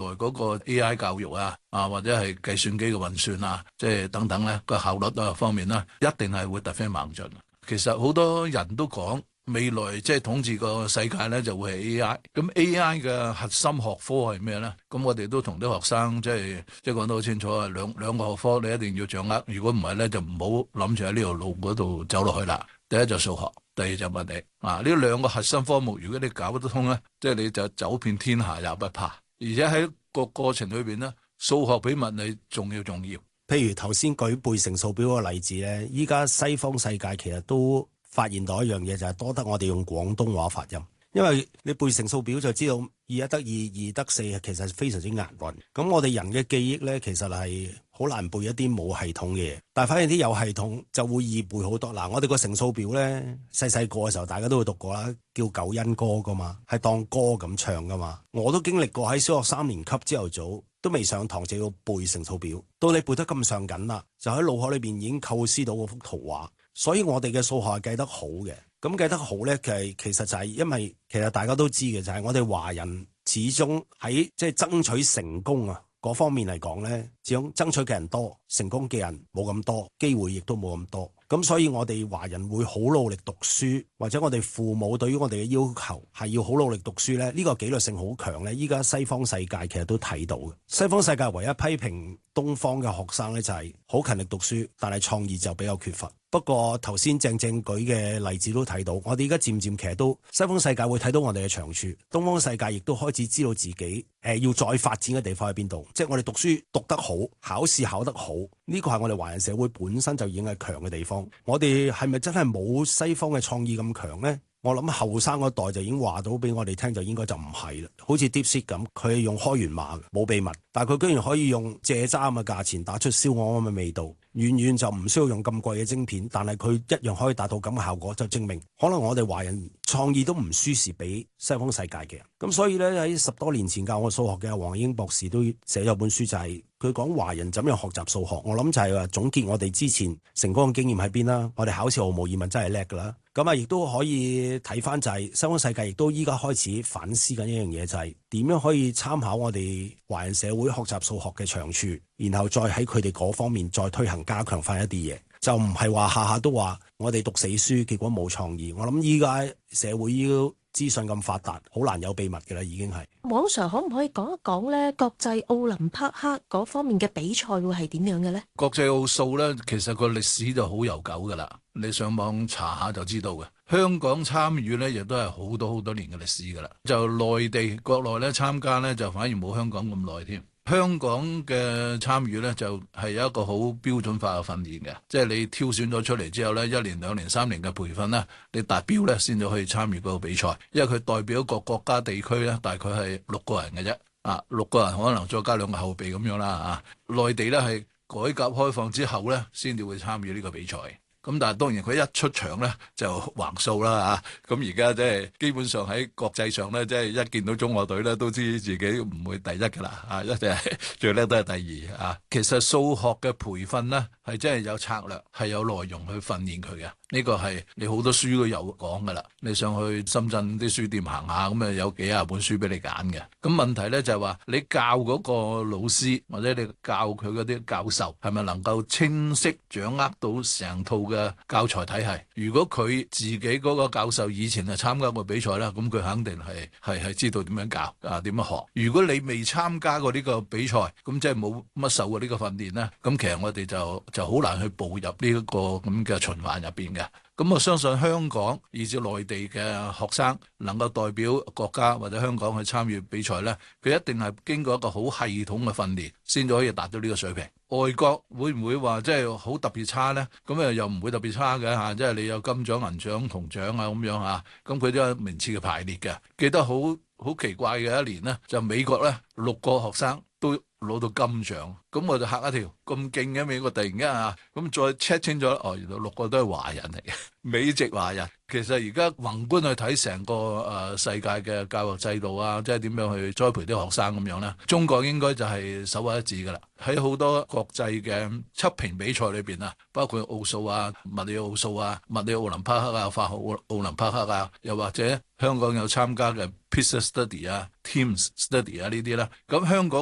嗰個 AI 教育或者係計算機嘅運算即係等等咧個效率方面咧，一定係會突飛猛進。其實好多人都講未來即係統治個世界咧就會係 AI。咁 AI 嘅核心學科係咩咧？咁我哋都同啲學生即係講得好清楚啊，兩個學科你一定要掌握。如果唔係咧，就唔好諗住喺呢條路嗰度走落去啦。第一就數學，第二就物理。呢兩個核心科目，如果你搞得通咧，即係你就走遍天下也不怕。而且喺個過程裏邊咧，數學比物理重要。 譬如頭先舉背乘數表個例子咧，依家西方世界其實都發現到一樣嘢，就係多得我哋用廣東話發音。因為你背乘數表就知道2+1得2，2得4，其實非常之押韻。咁我哋人嘅記憶咧，其實係好難背一啲冇系統嘅嘢，但係反而啲有系統就會易背好多。嗱，我哋個乘數表咧，細個嘅時候大家都會讀過啦，叫九因歌噶嘛，係當歌咁唱噶嘛。我都經歷過喺小學3年級朝頭早都未上堂就要背乘數表，到你背得咁上緊啦，就喺腦海裏邊已經構思到嗰幅圖畫。所以我哋嘅數學係計得好嘅。咁計得好咧，其實就係因為其實大家都知嘅，就係我哋華人始終喺即係爭取成功嗰方面嚟講咧，始終爭取嘅人多，成功嘅人冇咁多，機會亦都冇咁多。咁所以我哋華人會好努力讀書，或者我哋父母對於我哋嘅要求係要好努力讀書咧，呢個紀律性好強咧。依家西方世界其實都睇到嘅。西方世界唯一批評東方嘅學生咧，就係好勤力讀書，但係創意就比較缺乏。不過頭先正舉嘅例子都睇到，我哋而家漸漸其實都西方世界會睇到我哋嘅長處，東方世界亦都開始知道自己要再發展嘅地方喺邊度。即係我哋讀書讀得好，考試考得好，呢個係我哋華人社會本身就已經係強嘅地方。我哋係咪真係冇西方嘅創意咁強呢？我諗後生嗰代就已經話到俾我哋聽，就應該就唔係啦。好似 DeepSeek 咁，佢係用開源碼嘅，冇秘密，但係佢居然可以用蔗渣咁嘅價錢打出燒鵝咁嘅味道，遠遠就唔需要用咁貴嘅晶片，但係佢一樣可以達到咁嘅效果，就證明可能我哋華人創意都唔輸蝕俾西方世界嘅人。咁所以咧，喺10多年前教我數學嘅黃英博士都寫咗本書，就係佢講華人怎樣學習數學。我諗就係話總結我哋之前成功嘅經驗喺邊啦。我哋考試毫無疑問真係叻噶啦。咁亦都可以睇翻就係西方世界亦都依家開始反思緊一樣嘢，就係點樣可以參考我哋華人社會學習數學嘅長處，然後再喺佢哋嗰方面再推行加強翻一啲嘢，就唔係話下下都話我哋讀死書，結果冇創意。我諗依家社會要資訊咁發達，好難有秘密嘅啦，已經係。 王 Sir 可唔可以講一講咧國際奧林匹克嗰方面嘅比賽會係點樣嘅咧？ 國際奧數咧，其實個歷史就好悠久噶啦，你上網查下就知道嘅。香港參與咧，亦都係好多年嘅歷史噶啦。就內地國內咧參加咧，就反而冇香港咁耐添。香港嘅參與呢，就係有一個好標準化嘅訓練嘅，即係你挑選咗出嚟之後呢，1年、2年、3年嘅培訓呢，你達標呢先至可以參與嗰個比賽。因為佢代表一個國家地區呢，大概係6個人嘅啫，6個人可能再加2個後備咁樣啦。內地呢係改革開放之後呢，先至會參與呢個比賽。咁但係當然佢一出場咧就橫掃啦嚇，咁而家即係基本上喺國際上咧，即係一見到中國隊咧都知自己唔會第一㗎啦，一定係最叻都係第二啊。其實數學嘅培訓咧係真係有策略，係有內容去訓練佢嘅。呢個係你好多書都有講㗎啦，你上去深圳啲書店行下，咁有幾廿本書俾你揀嘅。咁問題咧就係話你教嗰個老師或者你教佢嗰啲教授係咪能夠清晰掌握到成套嘅教材體系？如果佢自己嗰個教授以前係參加過比賽啦，咁佢肯定係知道點樣教點樣學。如果你未參加過呢個比賽，咁即係冇乜受過呢個訓練咧，咁其實我哋就好難去步入呢一個咁嘅循環入邊嘅。咁我相信香港以至內地嘅學生能夠代表國家或者香港去參與比賽呢，佢一定係經過一個好系統嘅訓練，先至可以達到呢個水平。外國會唔會話即係好特別差呢？咁又唔會特別差嘅嚇，即係你有金獎、銀獎、銅獎啊咁樣嚇，咁佢都有名次嘅排列嘅。記得好奇怪嘅一年呢，就美國呢6個學生都攞到金獎，咁我就嚇一跳，咁勁嘅美國突然間咁再 check 清楚，原來6個都係華人嚟嘅，美籍華人。其實而家宏觀去睇成個世界嘅教育制度即係點樣去栽培啲學生咁樣呢？中國應該就係首屈一指噶啦。喺好多國際嘅測評比賽裏邊包括奧數物理奧數物理奧林匹克化學奧林匹克又或者香港有參加嘅 PISA Study Teams Study 呢啲啦。咁香港